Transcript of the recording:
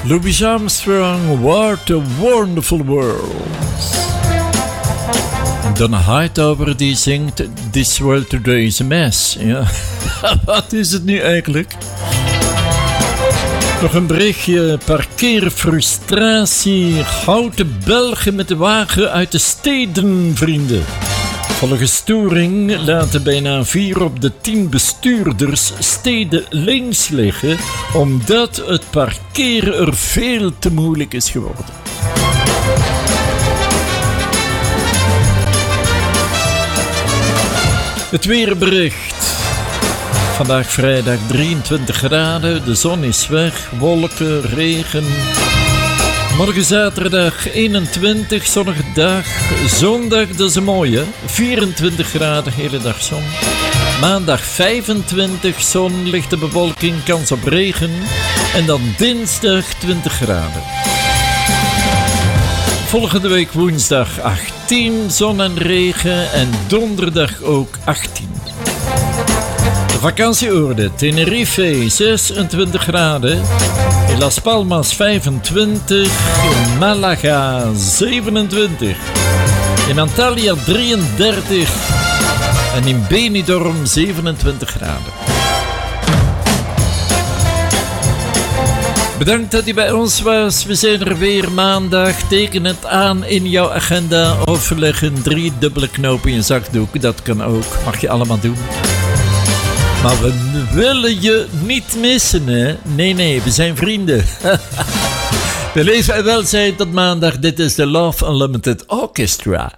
Louis Armstrong, What a Wonderful World. Donna Hightower die zingt This World Today is a Mess. Ja, wat is het nu eigenlijk? Nog een berichtje, parkeerfrustratie. Houten Belgen met de wagen uit de steden, vrienden. Volgens storing laten bijna 4 op de 10 bestuurders steden links liggen, omdat het parkeren er veel te moeilijk is geworden. Het weerbericht. Vandaag vrijdag 23 graden, de zon is weg, wolken, regen. Morgen zaterdag 21, zonnige dag. Zondag, dat is een mooie, 24 graden, hele dag zon. Maandag 25, zon, lichte bewolking, kans op regen. En dan dinsdag 20 graden. Volgende week woensdag 18, zon en regen. En donderdag ook 18. De vakantieoorden, Tenerife 26 graden. In Las Palmas 25, in Malaga 27, in Antalya 33 en in Benidorm 27 graden. Bedankt dat u bij ons was. We zijn er weer maandag. Teken het aan in jouw agenda of leg een 3 dubbele knoop in je zakdoek. Dat kan ook, mag je allemaal doen. Maar we willen je niet missen, hè? Nee, we zijn vrienden. Beleef en welzijn tot maandag. Dit is de Love Unlimited Orchestra.